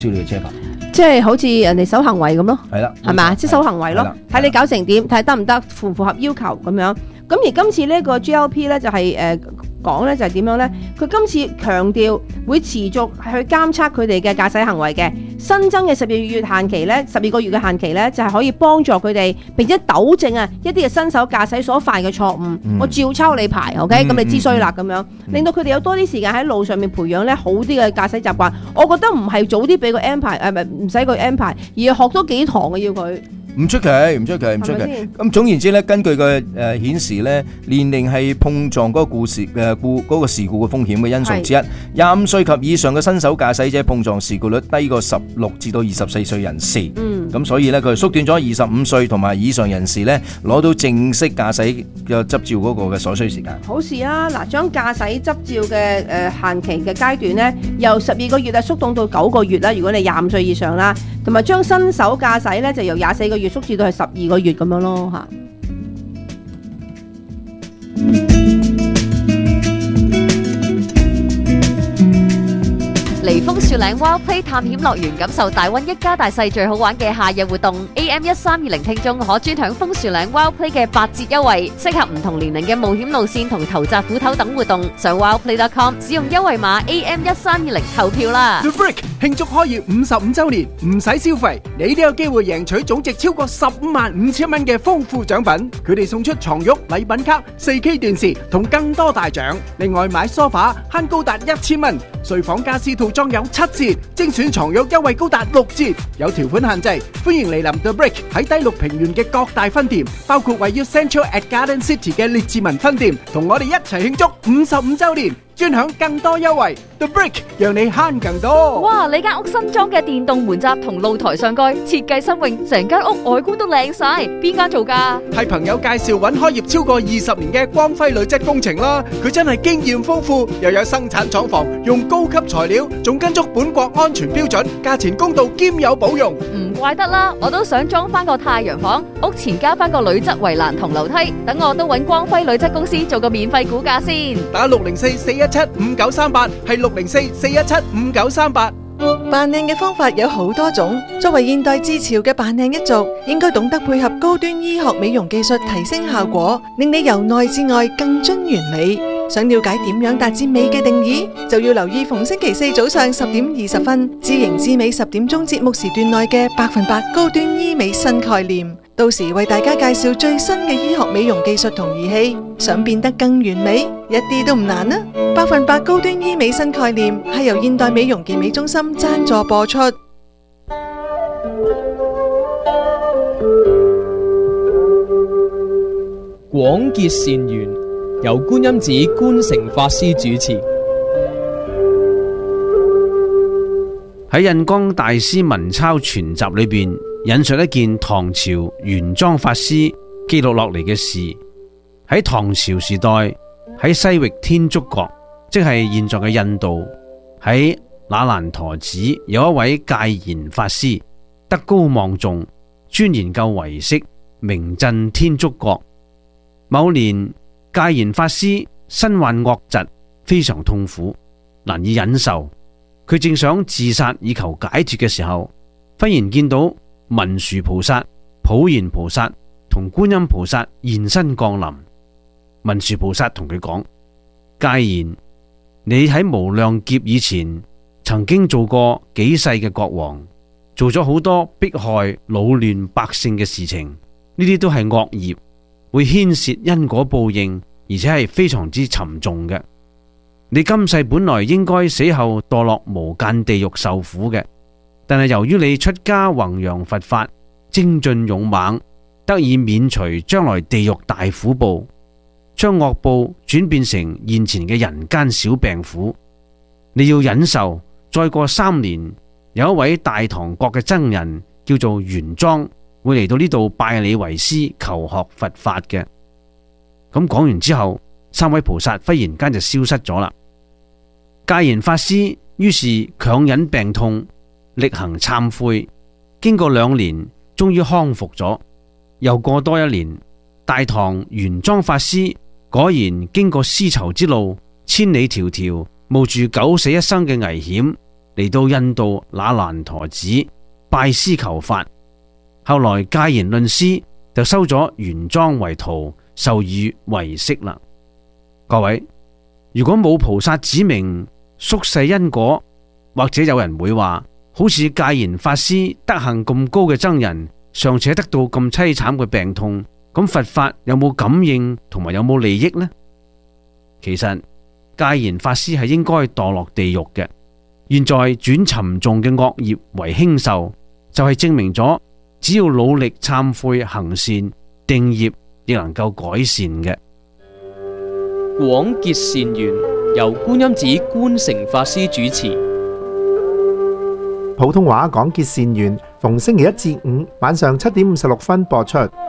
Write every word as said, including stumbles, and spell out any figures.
照你嘅車牌， 即係好似人哋守行為咁咯， 係啦， 係嘛？即係守行為咯，睇你搞成點，睇得唔得，符唔符合要求咁樣。咁而今次呢個 G L P 咧就係誒講咧就係點樣咧？佢今次強調會持續去監測佢哋嘅駕駛行為嘅。新增嘅十二個月限期咧，十二個月嘅限期咧就係可以幫助佢哋並且糾正啊一啲嘅新手駕駛所犯嘅錯誤。 嗯、 我照抄你牌 ，OK？咁、嗯、你知衰啦咁樣， 嗯、 令到佢哋有多啲時間喺路上面培養咧好啲嘅駕駛習慣。我覺得唔係早啲俾個 M 牌，誒唔係唔使個 M 牌，而係學多幾堂嘅要佢。 唔出奇，唔出奇，唔出奇。咁總言之咧，根據個誒顯示咧，年齡係碰撞嗰個故事誒故嗰個事故嘅風險嘅因素之一。廿五歲及以上嘅新手駕駛者碰撞事故率低過十六至到二十四歲人士。嗯。咁所以咧，佢縮短咗二十五歲同埋以上人士咧攞到正式駕駛嘅執照嗰個嘅所需時間。 好事啊！嗱，將駕駛執照嘅誒限期嘅階段咧，由十二個月啊縮短到九個月啦。如果你廿五歲以上啦，同埋將新手駕駛咧就由廿四個月縮至到係十二個月咁樣咯嚇。 嚟楓樹嶺 Wild Play 探險樂園，感受大溫一家大細最好玩嘅夏日活動。A M 一三二零聽眾可專享楓樹嶺 Wild Play 嘅八折優惠，適合唔同年齡嘅冒險路線同投擲斧頭等活動。上 wildplay dot com 使用優惠碼 A M 一三二零投票啦。 The Brick 慶祝開業五十五週年，唔使消費，你都有機會贏取總值超過十五萬五千蚊嘅豐富獎品。佢哋送出床褥、禮品卡、四 K 電視同更多大獎。另外買梳化慳高達一千蚊，睡房家私套裝有七折，精選床褥優惠高達六折，有條款限制。歡迎嚟臨 The Brick 喺低綠平原嘅各大分店，包括位於 Central at Garden City 嘅列治文分店，同我哋一齊慶祝五十五週年，專享更多優惠。The Brick 讓你慳更多。 哇！你間屋新裝嘅電動門閘同露台上蓋設計新穎，成間屋外觀都靚晒。邊間做㗎？ 係朋友介紹揾開業超過二十年嘅光輝鋁質工程啦。佢真係經驗豐富，又有生產廠房，用高級材料，仲跟足本國安全標準，價錢公道兼有保用。 唔怪得啦，我都想裝翻個太陽房，屋前加翻個鋁質圍欄同樓梯，等我都揾光輝鋁質公司做個免費估價先。 打六零四四一七五九三八，係六零四四一七五九三八。 扮靚嘅方法有好多種，作為現代自潮嘅扮靚一族，應該懂得配合高端醫學美容技術提升效果，令你由內至外更臻完美。想了解點樣達至美嘅定義，就要留意逢星期四早上十點二十分，知型知美十點鐘節目時段內嘅百分百高端醫美新概念。到時為大家介紹最新嘅醫學美容技術同儀器，想變得更完美，一啲都唔難啊！百分百高端醫美新概念係由現代美容健美中心贊助播出。 廣結善緣，由觀音寺觀誠法師主持。 喺印光大師文鈔全集裏邊引述一件唐朝玄奘法師記錄落嚟嘅事。喺唐朝時代，喺西域天竺國，即係現在嘅印度，喺那蘭陀寺有一位戒賢法師，德高望重，專研究唯識，名震天竺國。某年，戒賢法師身患惡疾，非常痛苦，難以忍受。佢正想自殺以求解脫嘅時候，忽然見到文殊菩薩、普賢菩薩同觀音菩薩現身降臨。文殊菩薩同佢講：戒賢，你喺無量劫以前曾經做過幾世嘅國王，做咗好多迫害擾亂百姓嘅事情，呢啲都係惡業，會牽涉因果報應，而且係非常之沉重嘅。你今世本來應該死後墮落無間地獄受苦嘅，但係由於你出家弘揚佛法，精進勇猛，得以免除將來地獄大苦報，將惡報轉變成現前嘅人間小病苦。你要忍受，再過三年，有一位大唐國嘅僧人叫做玄奘，會嚟到呢度拜你為師，求學佛法嘅。咁講完之後，三位菩薩忽然間就消失咗啦。戒賢法師於是強忍病痛，力行懺悔，經過兩年，終於康復咗。又過多一年，大唐玄奘法師果然經過絲綢之路，千里迢迢冒住九死一生嘅危險， 嚟到印度那蘭陀寺拜師求法，後來戒賢論師就收咗玄奘為徒，授予為釋啦。各位，如果冇菩薩指明宿世因果，或者有人會話，好似戒賢法師德行咁高嘅僧人，尚且得到咁淒慘嘅病痛，咁佛法有冇感應同埋有冇利益呢？其實戒賢法師係應該墮落地獄嘅，現在轉沉重嘅惡業為輕受，就係證明咗只要努力懺悔行善，定業亦能夠改善嘅。 廣結善緣，由觀音寺觀誠法師主持。 普通話廣結善緣，逢星期一至五晚上七點五十六分播出。